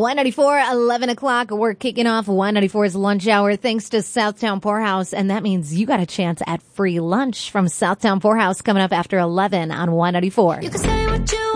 Y94, 11 o'clock. We're kicking off Y94's lunch hour thanks to Southtown Poorhouse. And that means you got a chance at free lunch from Southtown Poorhouse coming up after 11 on Y94. You can say what you